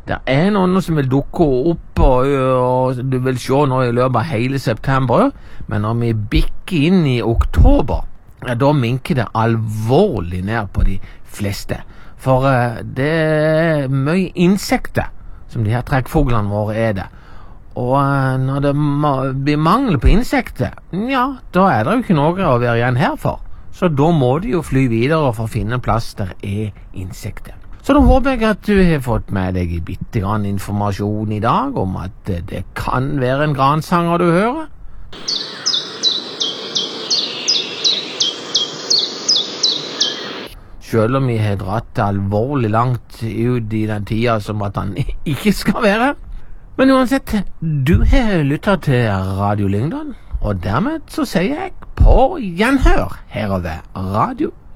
Det er noen som vil dukke opp, og du vil se nå i løpet av hele september, men når vi bikker inn i oktober, da minker det alvorlig ned på de fleste. For det er mye insekter, som de her trekkfuglene våre er det. Og når det blir mangel på insekter, ja, da er det jo ikke noe å være igjen her for. Så da må de jo fly videre for å finne en plass der er insekter. Så da håper jeg at du har fått med deg bitte grann informasjon i dag om at det kan være en gransanger du hører. Selv om vi har dratt alvorlig langt ut i den tida som at han ikke skal være. Men uansett, du har lyttet til Radio Lyngdal, og dermed så sier jeg på gjenhør her over Radio